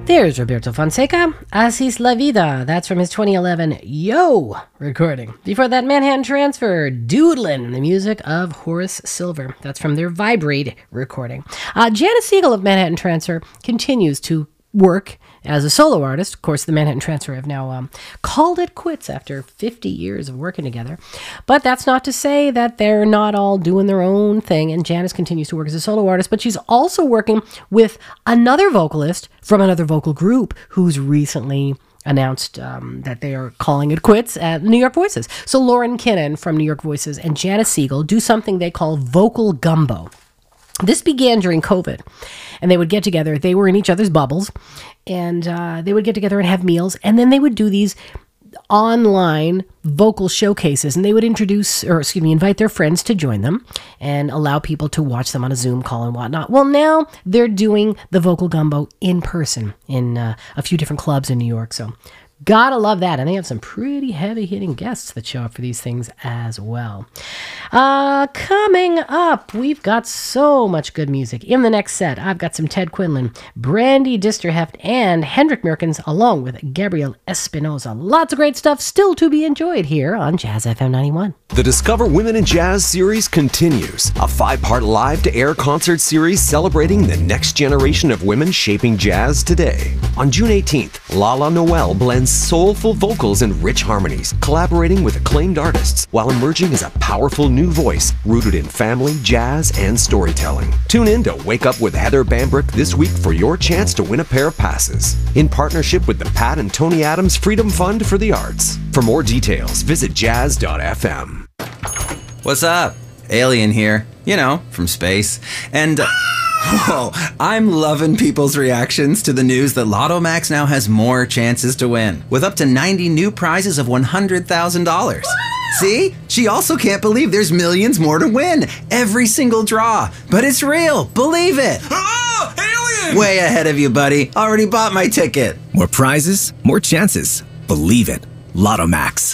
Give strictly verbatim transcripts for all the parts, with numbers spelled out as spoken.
There's Roberto Fonseca, Así es la vida. That's from his twenty eleven Yo recording. Before that, Manhattan Transfer, Doodlin', the music of Horace Silver. That's from their Vibrate recording. Uh, Janis Siegel of Manhattan Transfer continues to work as a solo artist. Of course, the Manhattan Transfer have now um, called it quits after fifty years of working together. But that's not to say that they're not all doing their own thing, and Janis continues to work as a solo artist, but she's also working with another vocalist from another vocal group who's recently announced um, that they are calling it quits at New York Voices. So Lauren Kinnan from New York Voices and Janis Siegel do something they call vocal gumbo. This began during COVID, and they would get together. They were in each other's bubbles, and uh, they would get together and have meals, and then they would do these online vocal showcases, and they would introduce, or excuse me, invite their friends to join them and allow people to watch them on a Zoom call and whatnot. Well, now they're doing the vocal gumbo in person in uh, a few different clubs in New York, so gotta love that. And they have some pretty heavy-hitting guests that show up for these things as well. Uh, coming up, we've got so much good music. In the next set, I've got some Ted Quinlan, Brandy Disterheft, and Hendrik Merkens, along with Gabriel Espinosa. Lots of great stuff still to be enjoyed here on Jazz F M ninety-one. The Discover Women in Jazz series continues, a five-part live-to-air concert series celebrating the next generation of women shaping jazz today. On June eighteenth, Lala Noel blends soulful vocals and rich harmonies, collaborating with acclaimed artists while emerging as a powerful new voice rooted in family, jazz, and storytelling. Tune in to Wake Up with Heather Bambrick this week for your chance to win a pair of passes, in partnership with the Pat and Tony Adams Freedom Fund for the Arts. For more details, visit jazz dot f m. What's up? Alien here, you know, from space. And, uh, whoa, I'm loving people's reactions to the news that Lotto Max now has more chances to win, with up to ninety new prizes of one hundred thousand dollars. See? She also can't believe there's millions more to win, every single draw. But it's real, believe it. Oh, alien! Way ahead of you, buddy. Already bought my ticket. More prizes, more chances. Believe it. Lotto Max.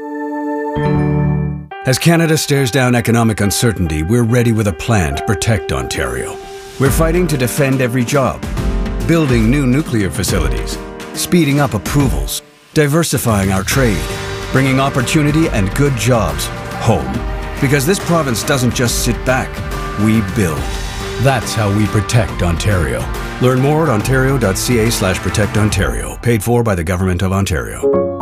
As Canada stares down economic uncertainty, we're ready with a plan to protect Ontario. We're fighting to defend every job, building new nuclear facilities, speeding up approvals, diversifying our trade, bringing opportunity and good jobs home. Because this province doesn't just sit back, we build. That's how we protect Ontario. Learn more at ontario dot c a slash protect ontario, paid for by the Government of Ontario.